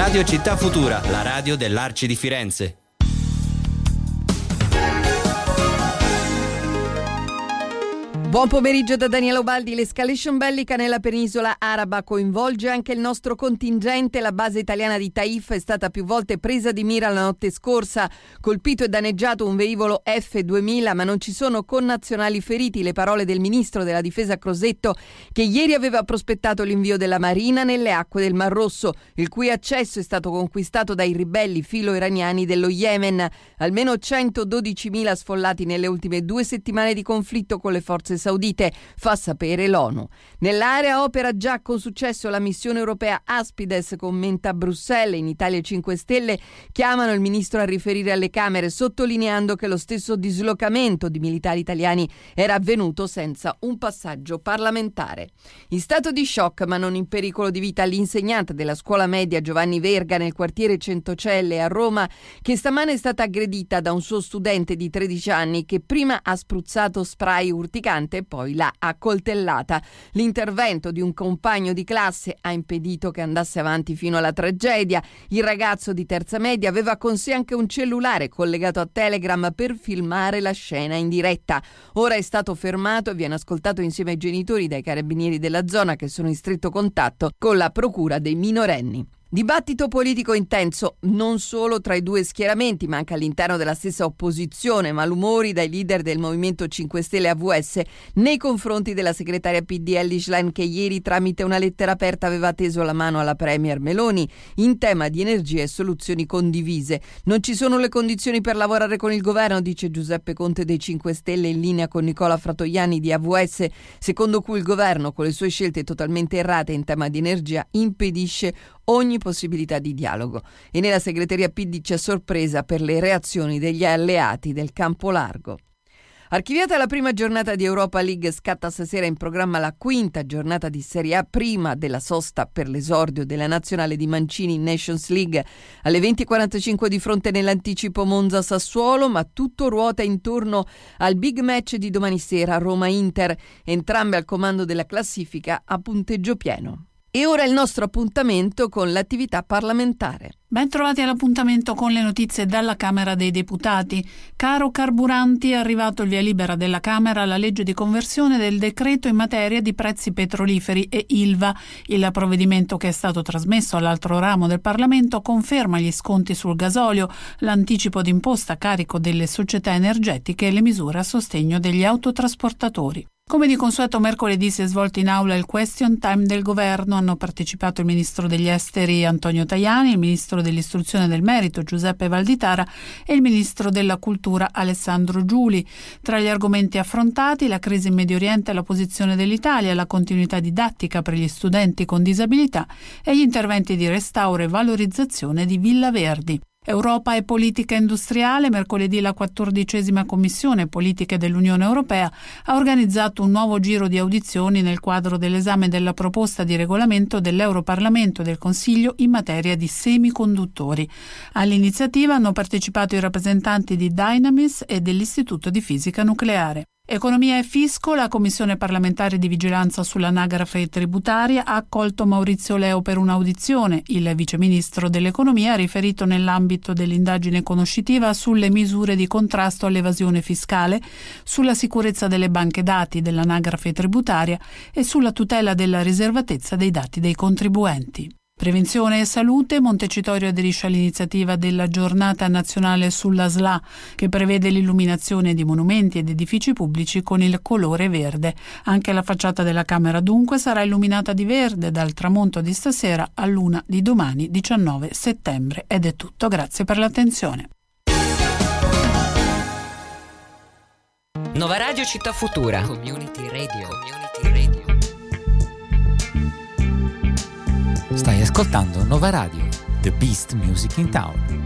Radio Città Futura, la radio dell'Arci di Firenze. Buon pomeriggio da Daniela Ubaldi. L'escalation bellica nella penisola araba coinvolge anche il nostro contingente. La base italiana di Taif è stata più volte presa di mira la notte scorsa. Colpito e danneggiato un velivolo F-2000, ma non ci sono connazionali feriti. Le parole del ministro della difesa Crosetto, che ieri aveva prospettato l'invio della Marina nelle acque del Mar Rosso, il cui accesso è stato conquistato dai ribelli filo-iraniani dello Yemen. Almeno 112.000 sfollati nelle ultime 2 settimane di conflitto con le forze saudite, fa sapere l'ONU. Nell'area opera già con successo la missione europea Aspides, commenta Bruxelles. In Italia 5 Stelle chiamano il ministro a riferire alle Camere, sottolineando che lo stesso dislocamento di militari italiani era avvenuto senza un passaggio parlamentare. In stato di shock, ma non in pericolo di vita, l'insegnante della scuola media Giovanni Verga nel quartiere Centocelle a Roma, che stamane è stata aggredita da un suo studente di 13 anni che prima ha spruzzato spray urticante e poi l'ha accoltellata. L'intervento di un compagno di classe ha impedito che andasse avanti fino alla tragedia. Il ragazzo di terza media aveva con sé anche un cellulare collegato a Telegram per filmare la scena in diretta. Ora è stato fermato e viene ascoltato insieme ai genitori dai carabinieri della zona, che sono in stretto contatto con la procura dei minorenni. Dibattito politico intenso non solo tra i due schieramenti, ma anche all'interno della stessa opposizione. Malumori dai leader del Movimento 5 Stelle AVS nei confronti della segretaria PD Elly Schlein, che ieri tramite una lettera aperta aveva teso la mano alla premier Meloni in tema di energia e soluzioni condivise. Non ci sono le condizioni per lavorare con il governo, dice Giuseppe Conte dei 5 Stelle, in linea con Nicola Fratoianni di AVS, secondo cui il governo, con le sue scelte totalmente errate in tema di energia, impedisce ogni possibilità di dialogo. E nella segreteria PD c'è sorpresa per le reazioni degli alleati del campo largo. Archiviata la prima giornata di Europa League, scatta stasera in programma la quinta giornata di Serie A prima della sosta per l'esordio della nazionale di Mancini in Nations League. Alle 20:45 di fronte nell'anticipo Monza-Sassuolo, ma tutto ruota intorno al big match di domani sera Roma-Inter, entrambe al comando della classifica a punteggio pieno. E ora il nostro appuntamento con l'attività parlamentare. Ben trovati all'appuntamento con le notizie dalla Camera dei Deputati. Caro carburanti, è arrivato il via libera della Camera alla legge di conversione del decreto in materia di prezzi petroliferi e Ilva. Il provvedimento, che è stato trasmesso all'altro ramo del Parlamento, conferma gli sconti sul gasolio, l'anticipo d'imposta a carico delle società energetiche e le misure a sostegno degli autotrasportatori. Come di consueto, mercoledì si è svolto in aula il question time del governo. Hanno partecipato il ministro degli esteri Antonio Tajani, il ministro dell'istruzione e del merito Giuseppe Valditara e il ministro della cultura Alessandro Giuli. Tra gli argomenti affrontati la crisi in Medio Oriente e la posizione dell'Italia, la continuità didattica per gli studenti con disabilità e gli interventi di restauro e valorizzazione di Villa Verdi. Europa e politica industriale. Mercoledì la 14ª Commissione Politiche dell'Unione Europea ha organizzato un nuovo giro di audizioni nel quadro dell'esame della proposta di regolamento dell'Europarlamento e del Consiglio in materia di semiconduttori. All'iniziativa hanno partecipato i rappresentanti di Dynamis e dell'Istituto di Fisica Nucleare. Economia e fisco. La Commissione parlamentare di vigilanza sull'anagrafe tributaria ha accolto Maurizio Leo per un'audizione. Il viceministro dell'economia ha riferito nell'ambito dell'indagine conoscitiva sulle misure di contrasto all'evasione fiscale, sulla sicurezza delle banche dati dell'anagrafe tributaria e sulla tutela della riservatezza dei dati dei contribuenti. Prevenzione e salute. Montecitorio aderisce all'iniziativa della Giornata Nazionale sulla SLA, che prevede l'illuminazione di monumenti ed edifici pubblici con il colore verde. Anche la facciata della Camera dunque sarà illuminata di verde dal tramonto di stasera all'1 di domani 19 settembre. Ed è tutto, grazie per l'attenzione. Nova Radio Città Futura. Community Radio. Stai ascoltando Nova Radio, The Best Music in Town.